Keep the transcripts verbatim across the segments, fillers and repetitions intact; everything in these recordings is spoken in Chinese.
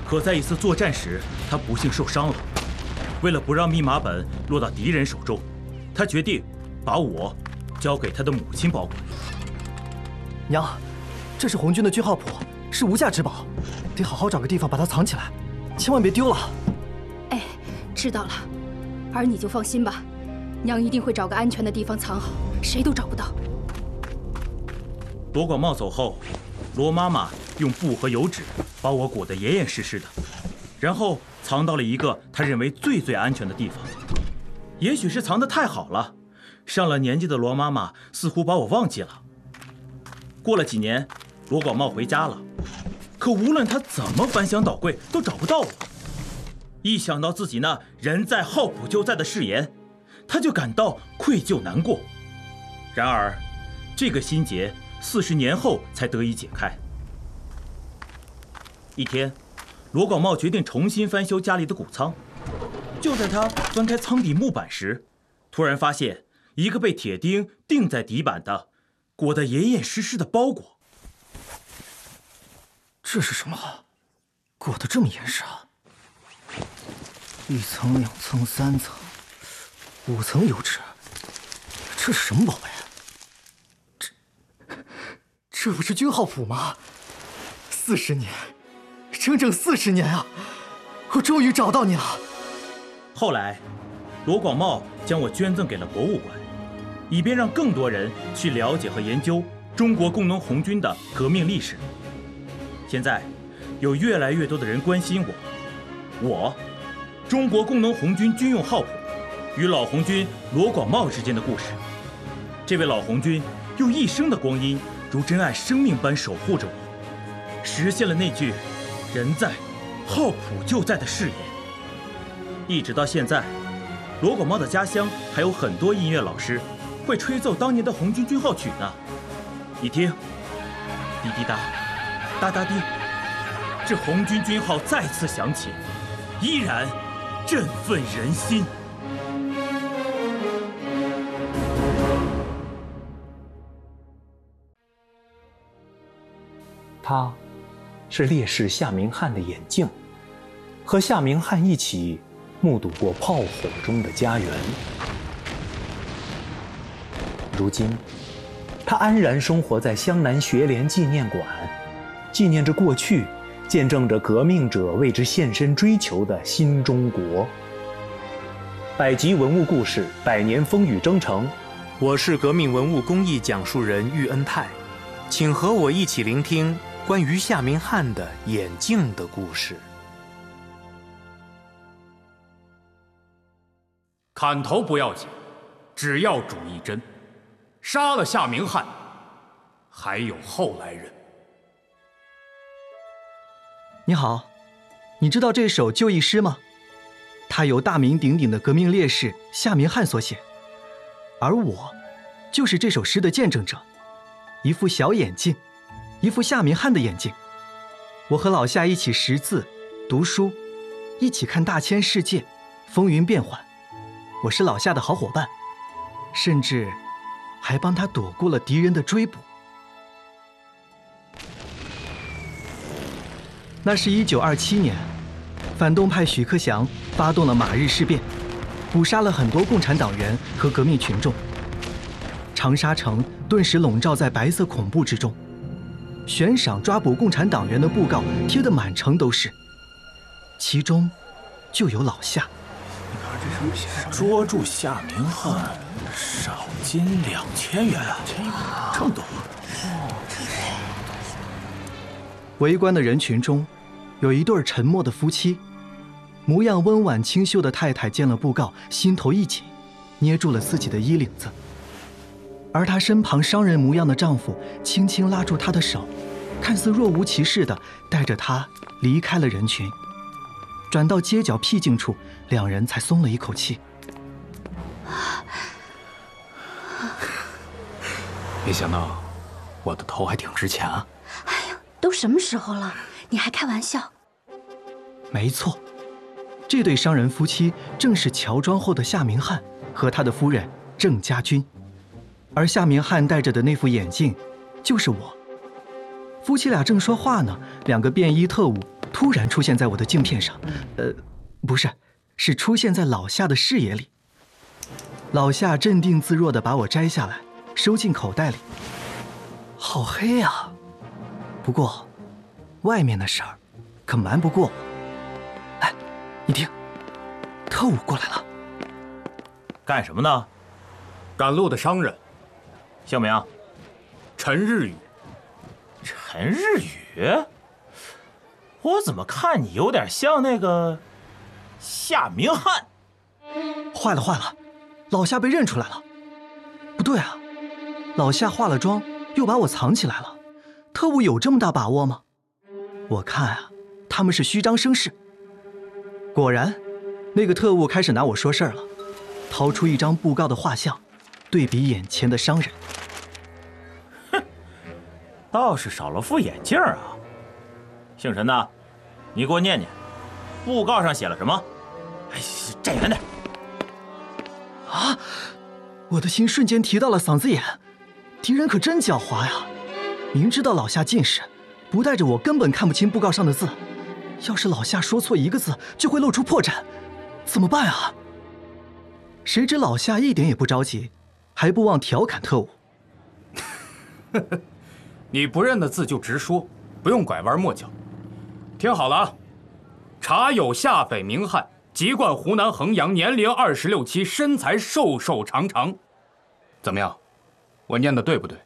可在一次作战时，他不幸受伤了。为了不让密码本落到敌人手中，他决定把我交给他的母亲保管。 娘，这是红军的军号谱，是无价之宝，得好好找个地方把它藏起来，千万别丢了。 哎，知道了，儿你就放心吧，娘一定会找个安全的地方藏好，谁都找不到。 罗广茂走后，罗妈妈用布和油纸把我裹得严严实实的，然后藏到了一个她认为最最安全的地方。也许是藏得太好了，上了年纪的罗妈妈似乎把我忘记了。过了几年，罗广茂回家了，可无论他怎么翻箱倒柜，都找不到我。一想到自己那人在好普就在的誓言，他就感到愧疚难过。然而，这个心结四十年后才得以解开。一天，罗广茂决定重新翻修家里的谷仓。就在他翻开仓底木板时，突然发现一个被铁钉钉在底板的、裹得严严实实的包裹。 这是什么？裹得这么严实啊！一层、两层、三层、五层油纸，这是什么宝贝？这这不是军号谱吗？四十年，整整四十年啊！我终于找到你了。 后来，罗广茂将我捐赠给了博物馆，以便让更多人去了解和研究中国工农红军的革命历史。现在，有越来越多的人关心我，我，中国工农红军军用号谱与老红军罗广茂之间的故事。这位老红军用一生的光阴，如珍爱生命般守护着我，实现了那句“人在，号谱就在”的誓言。一直到现在，罗广茂的家乡还有很多音乐老师会吹奏当年的红军军号曲呢。你听，滴滴答，哒哒滴，这红军军号再次响起，依然振奋人心。 他，是烈士夏明翰的眼镜，和夏明翰一起目睹过炮火中的家园。如今，他安然生活在湘南学联纪念馆，纪念着过去，见证着革命者为之献身追求的新中国。百集文物故事，百年风雨征程。我是革命文物工艺讲述人喻恩泰，请和我一起聆听关于夏明翰的眼镜的故事。 砍头不要紧，只要主一针。杀了夏明翰，还有后来人。 你好，你知道这首就义诗吗？它由大名鼎鼎的革命烈士夏明翰所写，而我就是这首诗的见证者。一副小眼镜，一副夏明翰的眼镜。我和老夏一起识字、读书，一起看大千世界，风云变幻。我是老夏的好伙伴，甚至还帮他躲过了敌人的追捕。那是一九二七年，反动派许克祥发动了马日事变，捕杀了很多共产党员和革命群众。长沙城顿时笼罩在白色恐怖之中，悬赏抓捕共产党员的布告贴得满城都是，其中就有老夏。 捉住夏明翰，赏金两千元，这么多。 围观的人群中，有一对沉默的夫妻，模样温婉清秀的太太见了布告，心头一紧，捏住了自己的衣领子。而她身旁商人模样的丈夫轻轻拉住她的手，看似若无其事地带着她离开了人群。转到街角僻静处，两人才松了一口气。 没想到我的头还挺值钱啊！ 哎呀，都什么时候了，你还开玩笑？ 没错，这对商人夫妻正是乔装后的夏明翰和他的夫人郑家军，而夏明翰戴着的那副眼镜就是我。夫妻俩正说话呢，两个便衣特务突然出现在我的镜片上，呃，不是，是出现在老夏的视野里。老夏镇定自若地把我摘下来，收进口袋里。好黑呀！不过，外面的事儿可瞒不过我。哎，你听，特务过来了。 干什么呢？ 赶路的商人。 姓名？ 陈日宇。 陈日宇？我怎么看你有点像那个夏明翰？ 坏了坏了，老夏被认出来了。不对啊，老夏化了妆，又把我藏起来了。特务有这么大把握吗？我看啊，他们是虚张声势。果然，那个特务开始拿我说事儿了，掏出一张布告的画像，对比眼前的商人。 哼，倒是少了副眼镜啊。姓陈的，你给我念念，布告上写了什么？哎，站远点。 啊！我的心瞬间提到了嗓子眼，敌人可真狡猾呀！明知道老夏近视，不带着我根本看不清布告上的字。要是老夏说错一个字，就会露出破绽，怎么办啊？谁知老夏一点也不着急，还不忘调侃特务：“ 你不认的字就直说，不用拐弯抹角。听好了啊，查有下匪名翰，籍贯湖南衡阳，年龄二十六七，身材瘦瘦长长。怎么样？我念的对不对？”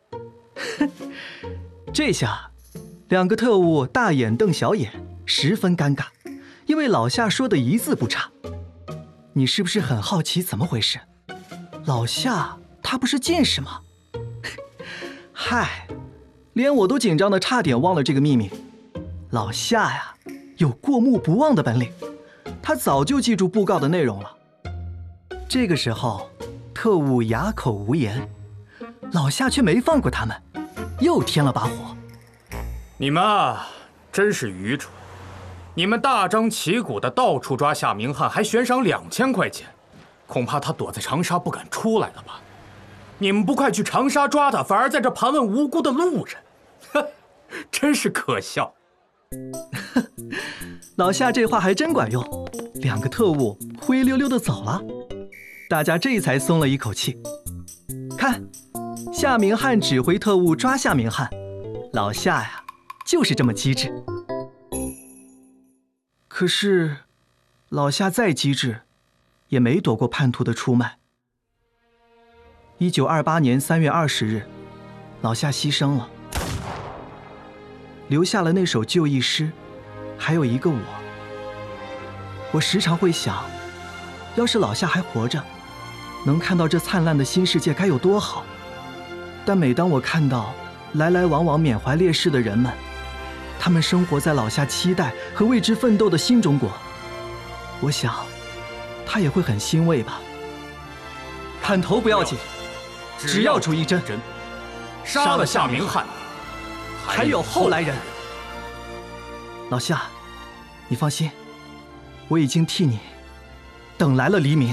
这下，两个特务大眼瞪小眼，十分尴尬，因为老夏说的一字不差。你是不是很好奇怎么回事？老夏他不是近视吗？嗨，连我都紧张的差点忘了这个秘密。老夏呀，有过目不忘的本领，他早就记住布告的内容了。这个时候，特务哑口无言，老夏却没放过他们，又添了把火。 你们啊，真是愚蠢！你们大张旗鼓的到处抓夏明翰，还悬赏两千块钱，恐怕他躲在长沙不敢出来了吧？你们不快去长沙抓他，反而在这盘问无辜的路人，呵，真是可笑。 老夏这话还真管用，两个特务灰溜溜的走了，大家这才松了一口气。看，夏明翰指挥特务抓夏明翰，老夏呀，就是这么机智。可是，老夏再机智，也没躲过叛徒的出卖。一九二八年三月二十日，老夏牺牲了，留下了那首就义诗，还有一个我。我时常会想，要是老夏还活着，能看到这灿烂的新世界该有多好。但每当我看到来来往往缅怀烈士的人们，他们生活在老夏期待和为之奋斗的新中国，我想，他也会很欣慰吧。砍头不要紧，只要主义真。 杀了夏明翰， 还有后来人。老夏，你放心，我已经替你等来了黎明。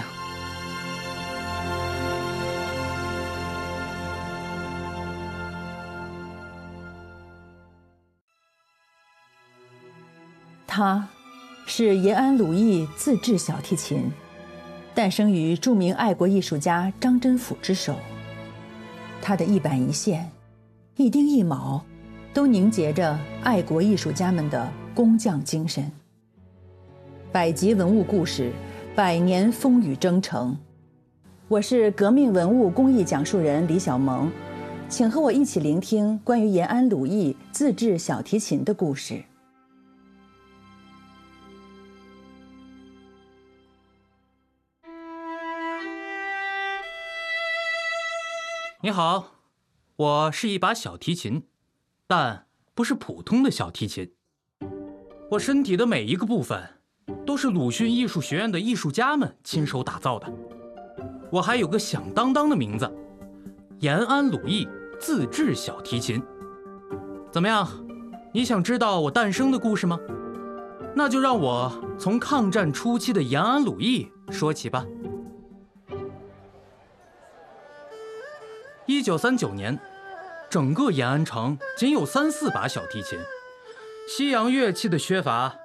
他是延安鲁艺自制小提琴，诞生于著名爱国艺术家张真甫之手。他的一板一线、一丁一卯，都凝结着爱国艺术家们的工匠精神。百集文物故事，百年风雨征程。我是革命文物工艺讲述人李小萌，请和我一起聆听关于延安鲁艺自制小提琴的故事。 你好，我是一把小提琴，但不是普通的小提琴。我身体的每一个部分都是鲁迅艺术学院的艺术家们亲手打造的。我还有个响当当的名字，延安鲁艺自制小提琴。怎么样，你想知道我诞生的故事吗？那就让我从抗战初期的延安鲁艺说起吧。一九三九年，整个延安城仅有三四把小提琴， 西洋乐器的缺乏